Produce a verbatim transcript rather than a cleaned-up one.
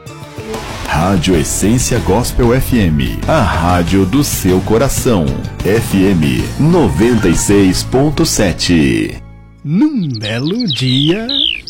Rádio Essência Gospel F M, a rádio do seu coração. F M noventa e seis ponto sete. Num belo dia,